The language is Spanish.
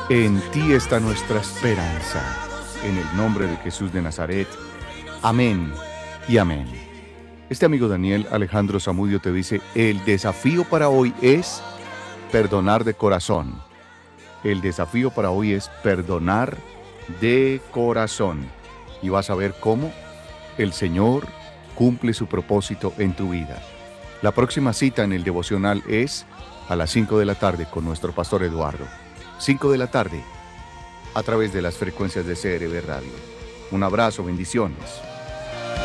En ti está nuestra esperanza. En el nombre de Jesús de Nazaret. Amén y amén. Este amigo Daniel Alejandro Zamudio te dice, el desafío para hoy es perdonar de corazón. El desafío para hoy es perdonar de corazón. Y vas a ver cómo el Señor cumple su propósito en tu vida. La próxima cita en el devocional es a las 5 de la tarde con nuestro pastor Eduardo. 5 de la tarde a través de las frecuencias de CRB Radio. Un abrazo, bendiciones.